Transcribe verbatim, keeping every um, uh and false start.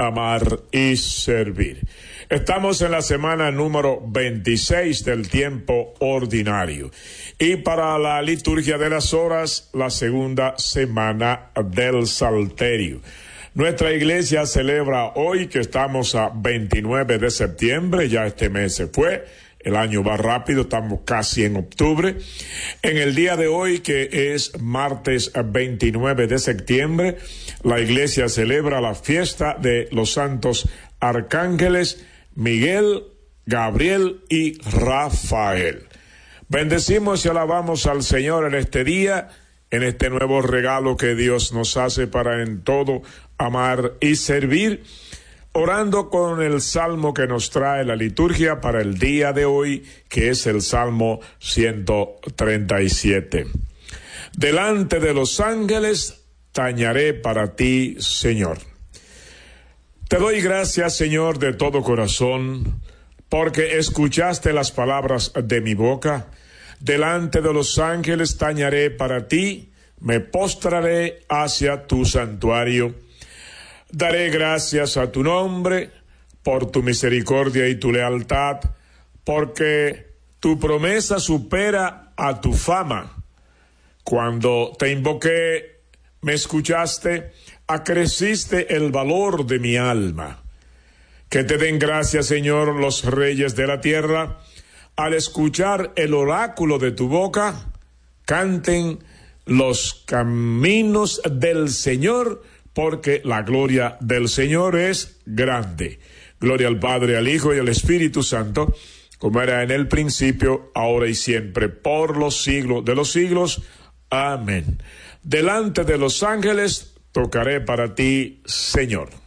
amar y servir. Estamos en la semana número veintiséis del tiempo ordinario y para la liturgia de las horas, la segunda semana del Salterio. Nuestra iglesia celebra hoy, que estamos a veintinueve de septiembre, ya este mes se fue, el año va rápido, estamos casi en octubre. En el día de hoy, que es martes veintinueve de septiembre, la iglesia celebra la fiesta de los santos arcángeles Miguel, Gabriel y Rafael. Bendecimos y alabamos al Señor en este día, en este nuevo regalo que Dios nos hace para en todo amar y servir, orando con el salmo que nos trae la liturgia para el día de hoy, que es el Salmo ciento treinta y siete. Delante de los ángeles tañaré para ti, Señor. Te doy gracias, Señor, de todo corazón, porque escuchaste las palabras de mi boca. Delante de los ángeles tañaré para ti, me postraré hacia tu santuario. Daré gracias a tu nombre por tu misericordia y tu lealtad, porque tu promesa supera a tu fama. Cuando te invoqué, me escuchaste, acreciste el valor de mi alma. Que te den gracias, Señor, los reyes de la tierra, al escuchar el oráculo de tu boca, canten los caminos del Señor, porque la gloria del Señor es grande. Gloria al Padre, al Hijo y al Espíritu Santo, como era en el principio, ahora y siempre, por los siglos de los siglos. Amén. Delante de los ángeles tocaré para ti, Señor.